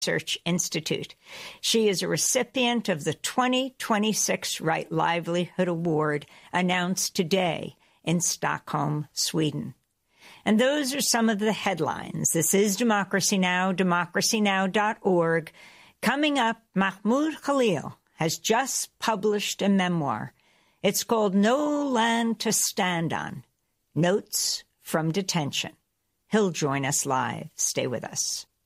Research Institute. She is a recipient of the 2026 Right Livelihood Award, announced today in Stockholm, Sweden. And those are some of the headlines. This is Democracy Now!, democracynow.org. Coming up, Mahmoud Khalil has just published a memoir. It's called No Land to Stand On, Notes from Detention. He'll join us live. Stay with us.